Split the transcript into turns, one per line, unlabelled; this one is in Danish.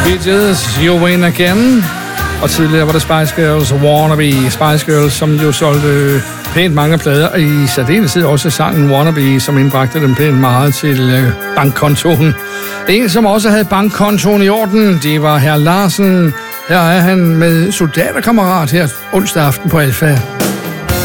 Bitches, You Win Again. Og tidligere var det Spice Girls Wannabe. Spice Girls, som jo solgte pænt mange plader, og i særdeleshed også sangen Wannabe, som indbragte dem pænt meget til bankkontoen. En, som også havde bankkontoen i orden, det var herr Larsen. Her er han med soldaterkammerat her onsdag aften på Alfa.